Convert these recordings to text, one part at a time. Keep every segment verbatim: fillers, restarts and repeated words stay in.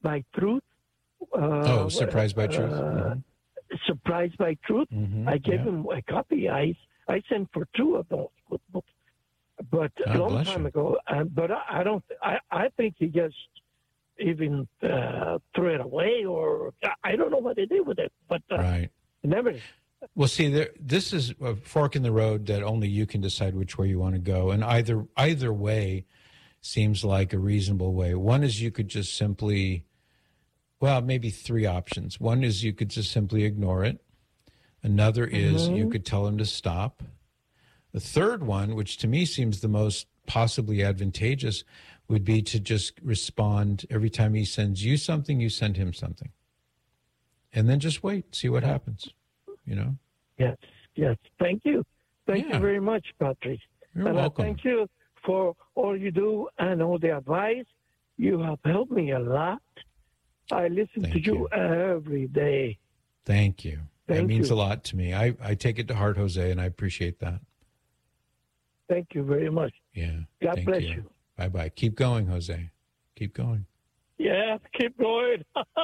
by Truth. Uh, oh, Surprised by Truth. Uh, mm-hmm. Surprised by Truth. Mm-hmm. I gave yeah. him a copy. I I sent for two of those books, but God a long time you. ago. Uh, but I, I don't. I I think he just even uh, threw it away, or I don't know what they did with it. But uh, right. never. Well, see, there, this is a fork in the road that only you can decide which way you want to go, and either either way seems like a reasonable way. One is you could just simply, well, maybe three options. One is you could just simply ignore it. Another is mm-hmm. you could tell him to stop. The third one, which to me seems the most possibly advantageous, would be to just respond every time he sends you something, you send him something. And then just wait, see what happens, you know? Yes, yes. Thank you. Thank yeah. you very much, Patrick. You're and welcome. I thank you for all you do and all the advice. You have helped me a lot. I listen thank to you, you every day. Thank you. Thank that means you. a lot to me. I, I take it to heart, Jose, and I appreciate that. Thank you very much. Yeah. God bless you. you. Bye-bye. Keep going, Jose. Keep going. Yeah, keep going.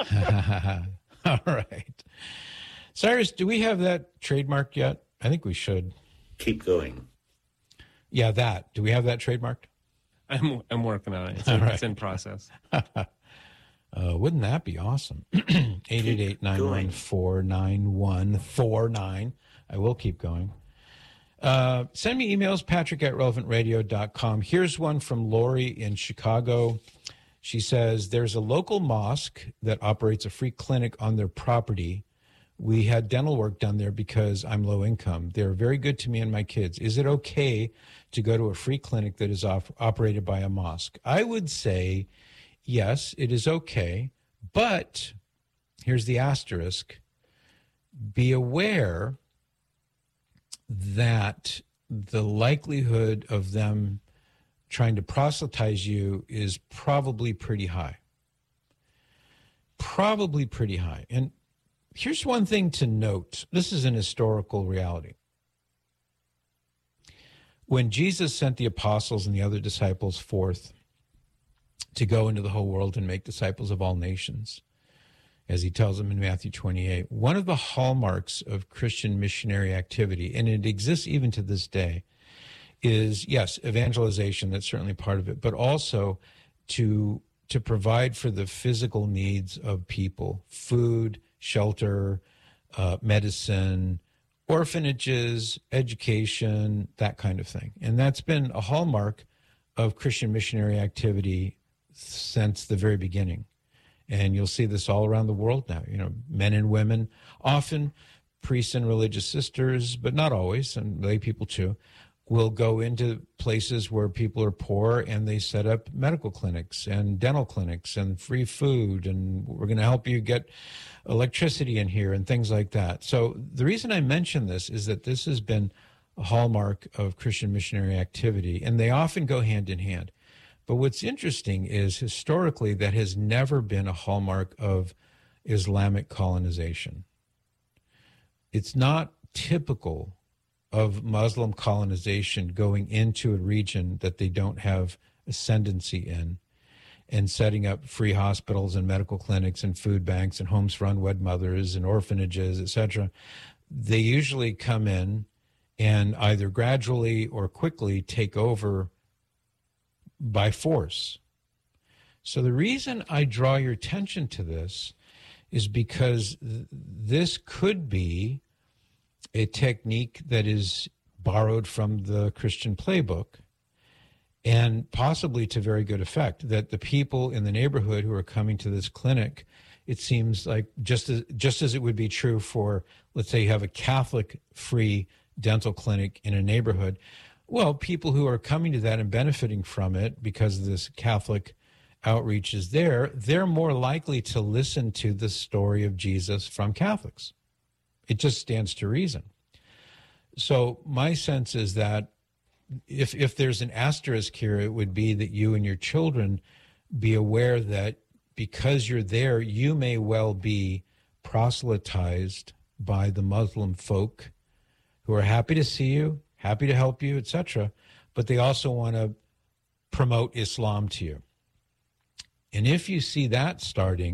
All right. Cyrus, do we have that trademarked yet? I think we should. Keep going. Yeah, that. Do we have that trademarked? I'm I'm working on it. It's, in, right. it's in process. uh, wouldn't that be awesome? eight eight eight, nine one four, nine one four nine. I will keep going. Uh, send me emails, patrick at relevant radio dot com. Here's one from Lori in Chicago. She says, there's a local mosque that operates a free clinic on their property. We had dental work done there because I'm low income. They're very good to me and my kids. Is it okay to go to a free clinic that is off, operated by a mosque? I would say, yes, it is okay. But here's the asterisk. Be aware that the likelihood of them trying to proselytize you is probably pretty high. Probably pretty high. And here's one thing to note. This is an historical reality. When Jesus sent the apostles and the other disciples forth to go into the whole world and make disciples of all nations, as he tells them in Matthew twenty-eight, one of the hallmarks of Christian missionary activity, and it exists even to this day, is, yes, evangelization, that's certainly part of it, but also to to provide for the physical needs of people, food, shelter, uh, medicine, orphanages, education, that kind of thing. And that's been a hallmark of Christian missionary activity since the very beginning. And you'll see this all around the world now, you know, men and women, often priests and religious sisters, but not always, and lay people too, will go into places where people are poor and they set up medical clinics and dental clinics and free food, and we're going to help you get electricity in here and things like that. So the reason I mention this is that this has been a hallmark of Christian missionary activity, and they often go hand in hand. But what's interesting is historically that has never been a hallmark of Islamic colonization. It's not typical of Muslim colonization going into a region that they don't have ascendancy in and setting up free hospitals and medical clinics and food banks and homes for unwed mothers and orphanages, et cetera. They usually come in and either gradually or quickly take over by force. So the reason I draw your attention to this is because th- this could be a technique that is borrowed from the Christian playbook, and possibly to very good effect, that the people in the neighborhood who are coming to this clinic, it seems like just as, just as it would be true for, let's say you have a Catholic free dental clinic in a neighborhood, well, people who are coming to that and benefiting from it because this Catholic outreach is there, they're more likely to listen to the story of Jesus from Catholics. It just stands to reason. So my sense is that if if there's an asterisk here, it would be that you and your children be aware that because you're there, you may well be proselytized by the Muslim folk who are happy to see you, happy to help you, et cetera, but they also want to promote Islam to you. And if you see that starting,